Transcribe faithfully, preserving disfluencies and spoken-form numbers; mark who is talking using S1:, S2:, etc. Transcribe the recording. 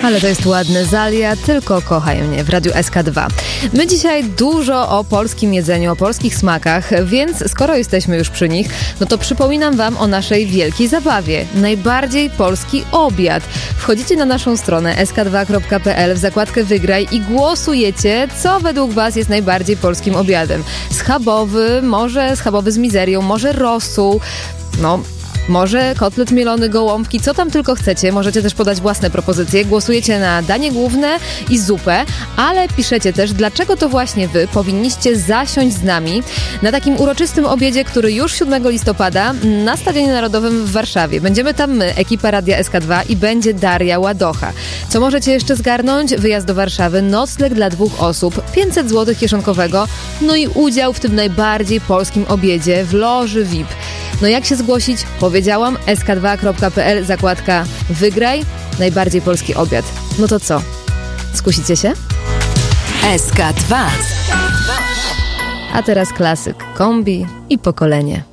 S1: Ale to jest ładne. Zalia, tylko kochaj mnie w Radiu S K dwa. My dzisiaj dużo o polskim jedzeniu, o polskich smakach, więc skoro jesteśmy już przy nich, no to przypominam wam o naszej wielkiej zabawie. Najbardziej polski obiad. Wchodzicie na naszą stronę es ka dwa kropka pe el w zakładkę Wygraj i głosujecie, co według was jest najbardziej polskim obiadem. Schabowy, może schabowy z mizerią, może rosół, no... może kotlet mielony, gołąbki, co tam tylko chcecie. Możecie też podać własne propozycje. Głosujecie na danie główne i zupę, ale piszecie też, dlaczego to właśnie wy powinniście zasiąść z nami na takim uroczystym obiedzie, który już siódmego listopada na Stadionie Narodowym w Warszawie. Będziemy tam my, ekipa Radia S K dwa i będzie Daria Ładocha. Co możecie jeszcze zgarnąć? Wyjazd do Warszawy, nocleg dla dwóch osób, pięćset złotych kieszonkowego, no i udział w tym najbardziej polskim obiedzie w loży V I P. No jak się zgłosić? Powiedziałam, es ka dwa kropka pe el, zakładka Wygraj, najbardziej polski obiad. No to co? Skusicie się?
S2: es ka dwa.
S1: A teraz klasyk, kombi i pokolenie.